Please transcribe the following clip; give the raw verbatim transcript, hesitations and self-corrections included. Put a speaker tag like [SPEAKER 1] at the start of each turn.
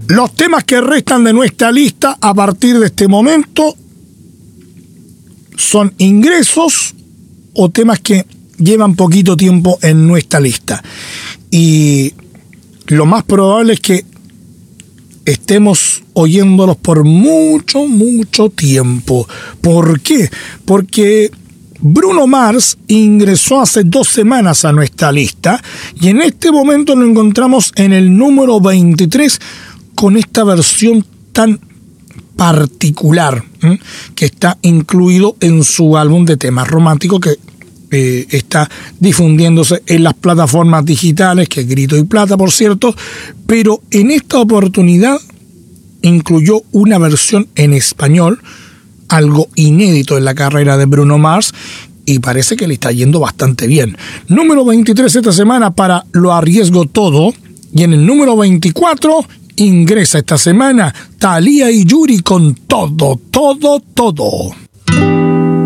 [SPEAKER 1] Los temas que restan de nuestra lista a partir de este momento son ingresos o temas que llevan poquito tiempo en nuestra lista. Y lo más probable es que estemos oyéndolos por mucho, mucho tiempo. ¿Por qué? Porque Bruno Mars ingresó hace dos semanas a nuestra lista y en este momento lo encontramos en el número veintitrés con esta versión tan particular ¿eh? que está incluido en su álbum de temas románticos que eh, está difundiéndose en las plataformas digitales, que es Grito y Plata, por cierto, pero en esta oportunidad incluyó una versión en español, algo inédito en la carrera de Bruno Mars, y parece que le está yendo bastante bien. Número veintitrés esta semana para Lo Arriesgo Todo, y en el número veinticuatro ingresa esta semana Thalía y Yuri con Todo, Todo, Todo.